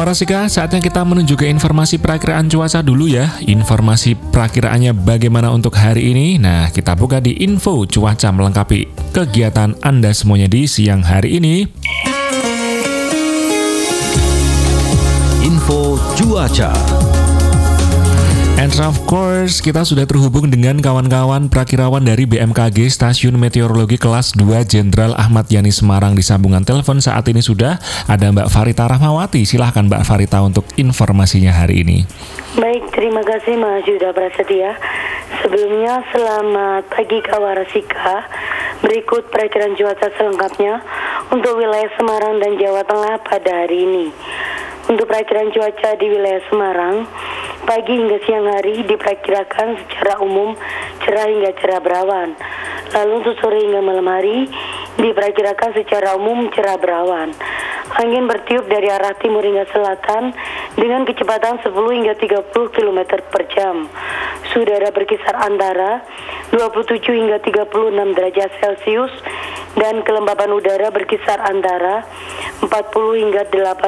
Rasika, saatnya kita menuju ke informasi perakiraan cuaca dulu ya. Informasi perakiraannya bagaimana untuk hari ini? Nah, kita buka di info cuaca melengkapi kegiatan Anda semuanya di siang hari ini. Info cuaca. And of course, kita sudah terhubung dengan kawan-kawan prakirawan dari BMKG Stasiun Meteorologi Kelas 2 Jenderal Ahmad Yani Semarang. Di sambungan telepon saat ini sudah ada Mbak Farita Rahmawati. Silahkan Mbak Farita untuk informasinya hari ini. Baik, terima kasih Mas Yuda Prasetya. Sebelumnya, selamat pagi kawan Rasika. Berikut perakiraan cuaca selengkapnya untuk wilayah Semarang dan Jawa Tengah pada hari ini. Untuk perakiraan cuaca di wilayah Semarang, pagi hingga siang hari diperkirakan secara umum cerah hingga cerah berawan. Lalu untuk sore hingga malam hari diperkirakan secara umum cerah berawan. Angin bertiup dari arah timur hingga selatan dengan kecepatan 10 hingga 30 km per jam. Suhu udara berkisar antara 27 hingga 36 derajat Celcius dan kelembapan udara berkisar antara 40 hingga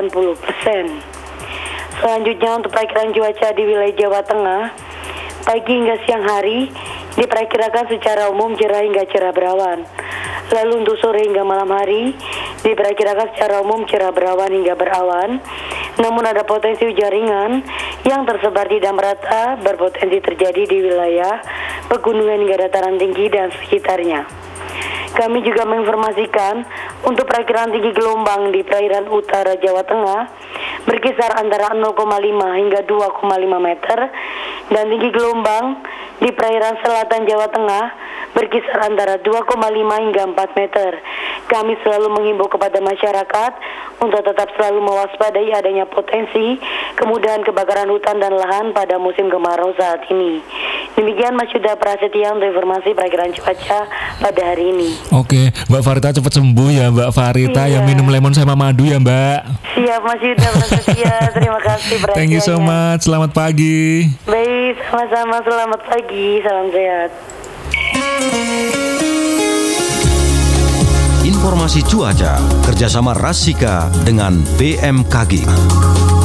80%. Selanjutnya untuk perakiraan cuaca di wilayah Jawa Tengah, pagi hingga siang hari diperkirakan secara umum cerah hingga cerah berawan. Lalu untuk sore hingga malam hari diperkirakan secara umum cerah berawan hingga berawan. Namun ada potensi hujan ringan yang tersebar tidak merata berpotensi terjadi di wilayah pegunungan hingga dataran tinggi dan sekitarnya. Kami juga menginformasikan untuk perkiraan tinggi gelombang di perairan utara Jawa Tengah berkisar antara 0,5 hingga 2,5 meter dan tinggi gelombang di perairan selatan Jawa Tengah berkisar antara 2,5 hingga 4 meter. Kami selalu menghimbau kepada masyarakat untuk tetap selalu mewaspadai adanya potensi kemudahan kebakaran hutan dan lahan pada musim kemarau saat ini. Demikian Mas Yuda Prasetya untuk informasi perakiraan cuaca pada hari ini. Oke, Mbak Farita cepat sembuh ya Mbak Farita, Iya. yang minum lemon sama madu ya Mbak. Siap Mas Yuda Prasetya, terima kasih perhatiannya. Thank you so much, selamat pagi. Baik, sama-sama, selamat pagi, salam sehat. Informasi cuaca kerjasama Rasika dengan BMKG.